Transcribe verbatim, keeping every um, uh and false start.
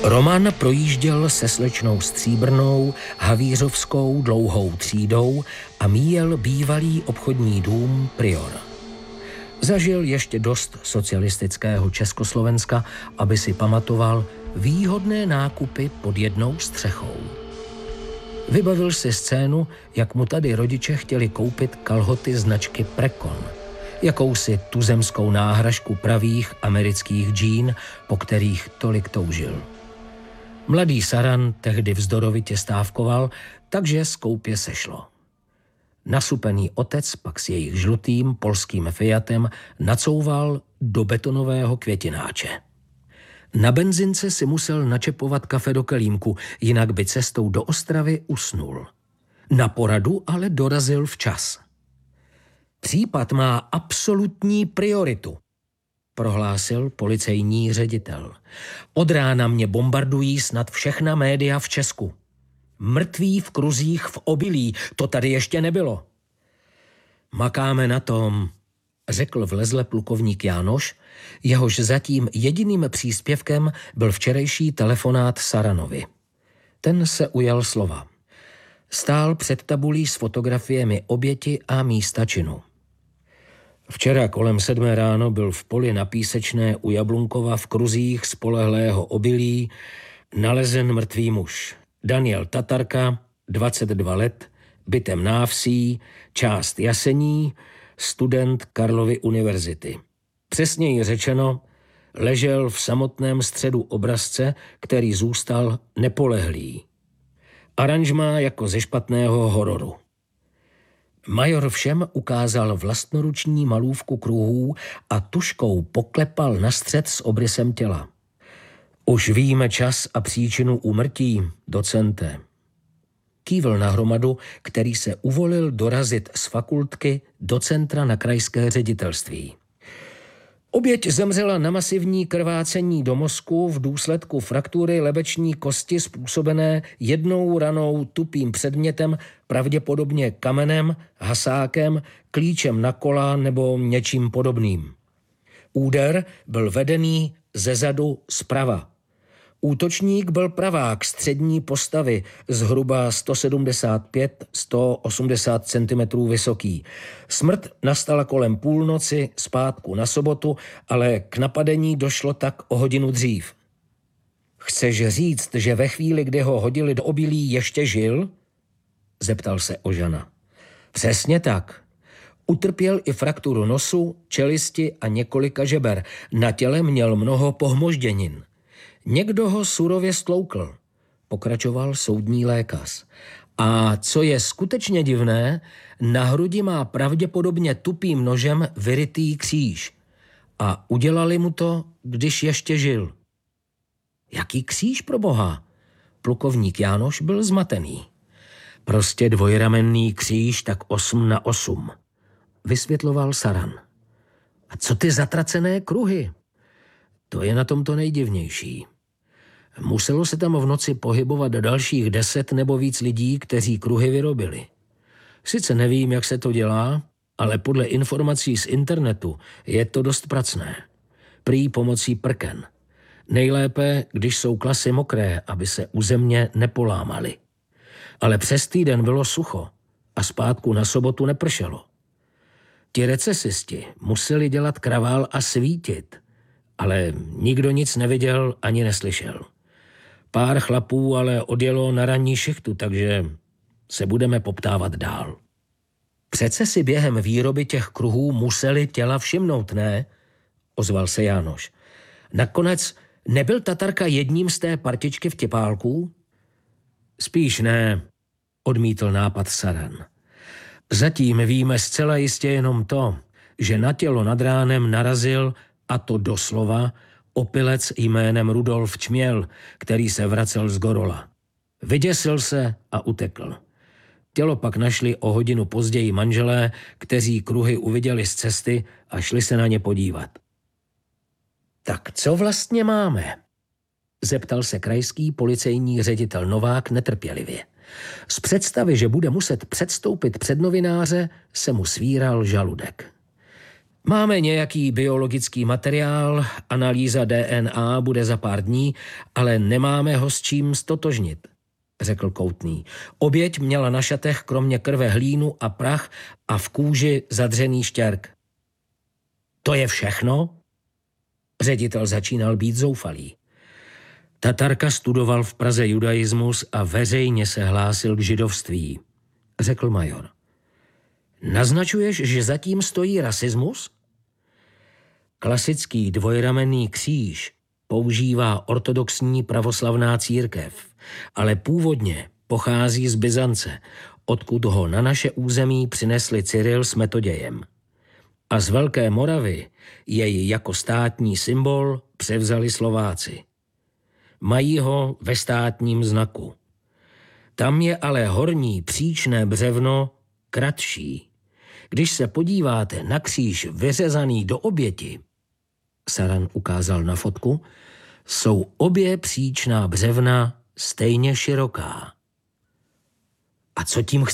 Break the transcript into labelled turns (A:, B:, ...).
A: Roman projížděl se slečnou Stříbrnou havířovskou dlouhou třídou a míjel bývalý obchodní dům Prior. Zažil ještě dost socialistického Československa, aby si pamatoval výhodné nákupy pod jednou střechou. Vybavil si scénu, jak mu tady rodiče chtěli koupit kalhoty značky Precon, jakousi tuzemskou náhražku pravých amerických džín, po kterých tolik toužil. Mladý Saran tehdy vzdorovitě stávkoval, takže z koupě sešlo. Nasupený otec pak s jejich žlutým polským Fiatem nacouval do betonového květináče. Na benzince si musel načepovat kafe do kelímku, jinak by cestou do Ostravy usnul. Na poradu ale dorazil včas. Případ má absolutní prioritu, prohlásil policejní ředitel. Od rána mě bombardují snad všechna média v Česku. Mrtví v kruzích v obilí, to tady ještě nebylo. Makáme na tom, řekl vlezle plukovník Jánoš, jehož zatím jediným příspěvkem byl včerejší telefonát Saranovi. Ten se ujal slova. Stál před tabulí s fotografiemi oběti a místa činu. Včera kolem sedmé ráno byl v poli na Písečné u Jablunkova v kruzích spolehlého obilí nalezen mrtvý muž. Daniel Tatarka, dvacet dva let, bytem Návsí, část Jasení, student Karlovy univerzity. Přesněji řečeno, ležel v samotném středu obrazce, který zůstal nepolehlý. Aranžmá jako ze špatného hororu. Major všem ukázal vlastnoruční malůvku kruhů a tužkou poklepal na střed s obrysem těla. Už víme čas a příčinu úmrtí, docente. Kývl na hromadu, který se uvolil dorazit z fakultky do centra na krajské ředitelství. Oběť zemřela na masivní krvácení do mozku v důsledku fraktury lebeční kosti způsobené jednou ranou tupým předmětem, pravděpodobně kamenem, hasákem, klíčem na kola nebo něčím podobným. Úder byl vedený zezadu zprava. Útočník byl pravák střední postavy, zhruba sto sedmdesát pět až sto osmdesát centimetrů vysoký. Smrt nastala kolem půlnoci zpátku na sobotu, ale k napadení došlo tak o hodinu dřív. Chceš říct, že ve chvíli, kdy ho hodili do obilí, ještě žil? Zeptal se Ožana. Přesně tak. Utrpěl i frakturu nosu, čelisti a několika žeber. Na těle měl mnoho pohmožděnin. Někdo ho surově stloukl, pokračoval soudní lékař. A co je skutečně divné, na hrudi má pravděpodobně tupým nožem vyrytý kříž. A udělali mu to, když ještě žil. Jaký kříž, proboha? Plukovník Jánoš byl zmatený. Prostě dvojramenný kříž, tak osm na osm, vysvětloval Saran. A co ty zatracené kruhy? To je na tom to nejdivnější. Muselo se tam v noci pohybovat dalších deset nebo víc lidí, kteří kruhy vyrobili. Sice nevím, jak se to dělá, ale podle informací z internetu je to dost pracné. Prý pomocí prken. Nejlépe, když jsou klasy mokré, aby se u země nepolámaly. Ale přes týden bylo sucho a zpátku na sobotu nepršelo. Ti recesisti museli dělat kravál a svítit, ale nikdo nic neviděl ani neslyšel. Pár chlapů ale odjelo na ranní šichtu, takže se budeme poptávat dál. Přece si během výroby těch kruhů museli těla všimnout, ne? Ozval se Jánoš. Nakonec nebyl Tatarka jedním z té partičky vtipálků? Spíš ne, odmítl nápad Saran. Zatím víme zcela jistě jenom to, že na tělo nad ránem narazil, a to doslova, opilec jménem Rudolf Čměl, který se vracel z Gorola. Vyděsil se a utekl. Tělo pak našli o hodinu později manželé, kteří kruhy uviděli z cesty a šli se na ně podívat. Tak co vlastně máme? Zeptal se krajský policejní ředitel Novák netrpělivě. Z představy, že bude muset předstoupit před novináře, se mu svíral žaludek. Máme nějaký biologický materiál, analýza D N A bude za pár dní, ale nemáme ho s čím stotožnit, řekl Koutný. Oběť měla na šatech kromě krve hlínu a prach a v kůži zadřený štěrk. To je všechno? Ředitel začínal být zoufalý. Tatarka studoval v Praze judaismus a veřejně se hlásil k židovství, řekl major. Naznačuješ, že zatím stojí rasismus? Klasický dvojramenný kříž používá ortodoxní pravoslavná církev, ale původně pochází z Byzance, odkud ho na naše území přinesli Cyril s Metodějem. A z Velké Moravy jej jako státní symbol převzali Slováci. Mají ho ve státním znaku. Tam je ale horní příčné břevno kratší. Když se podíváte na kříž vyřezaný do oběti, Saran ukázal na fotku, jsou obě příčná břevna stejně široká. A co tím